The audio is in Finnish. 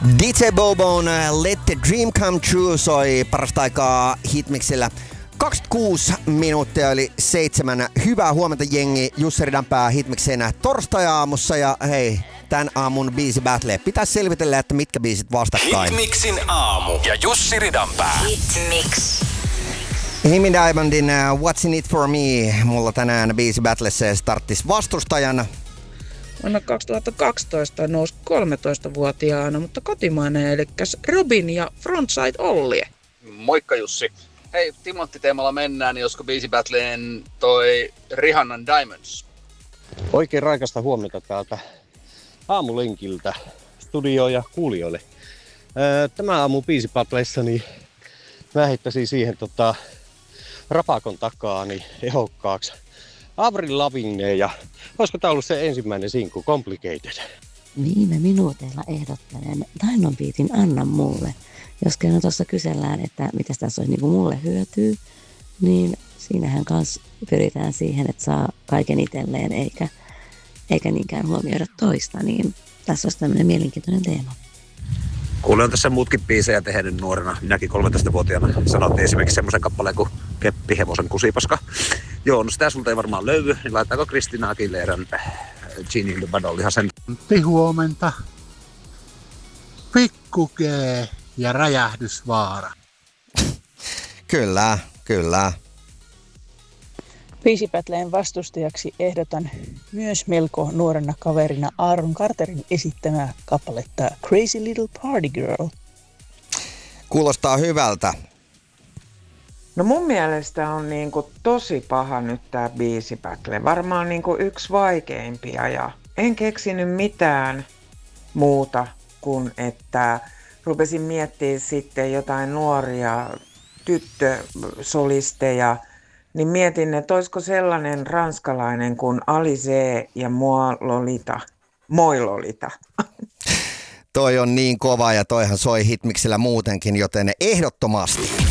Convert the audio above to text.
DJ Bobon Let the Dream Come True soi parasta aikaa Hitmixillä. 26 minuuttia eli 7. Hyvää huomenta jengi. Jussi Ridanpää Hitmixenä torstai-aamussa ja hei, tän aamun biisi battle. Pitäis selvitellä, että mitkä biisit vastakkain. Hitmixin aamu ja Jussi Ridanpää. Hitmix. Himi Diamondin What's in it for me. Mulla tänään biisi battlessa starttis vastustajana. Vuonna 2012 nousi 13-vuotiaana, mutta kotimainen, eli Robin ja Frontside Ollie. Moikka Jussi. Hei, Timothy-teemalla mennään, niin josko biisi battleen toi Rihannan Diamonds? Oikein raikasta huomenta täältä aamulenkiltä studioon ja kuulijoille. Tämä aamu biisi battleissa, niin mä heittäisin siihen rapakon takaani ehokkaaksi Avril Lavigne ja olisiko tää ollut se ensimmäinen sinkku, Complicated? Viime minuuteilla ehdottelen Dainon Beatin Anna mulle. Jos kerran tuossa kysellään, että mitä tässä olisi niin kuin mulle hyötyy, niin siinähän kanssa pyritään siihen, että saa kaiken itselleen eikä niinkään huomioida toista. Niin tässä olisi tämmöinen mielenkiintoinen teema. Kuule, on tässä muutkin biisejä tehnyt nuorena. Minäkin 13-vuotiaana sanottiin esimerkiksi semmoisen kappaleen kuin Keppi hevosen kusipaska. Joo, no sitä sulta ei varmaan löydy, niin laitaako Kristina Aguileran Genie in the Bottle ihan sen? Huomenta. Pikku G ja räjähdysvaara. Kyllä, kyllä. Biisipätleen vastustajaksi ehdotan myös melko nuorena kaverina Aaron Carterin esittämää kappaletta Crazy Little Party Girl. Kuulostaa hyvältä. No mun mielestä on tosi paha nyt tää biisipätle. Varmaan yksi vaikeimpia ja en keksinyt mitään muuta kuin että rupesin miettimään sitten jotain nuoria tyttösolisteja. Niin mietin, että olisiko sellainen ranskalainen kuin Alizé ja Moi Lolita. Toi on niin kova ja toihan soi Hitmixillä muutenkin, joten ehdottomasti.